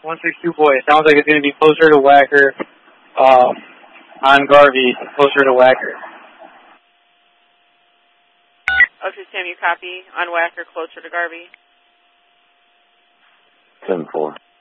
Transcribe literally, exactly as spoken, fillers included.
one six two boy. It sounds like it's going to be closer to Wacker um, on Garvey, closer to Wacker. Oh two Sam, you copy on Wacker, closer to Garvey? ten four.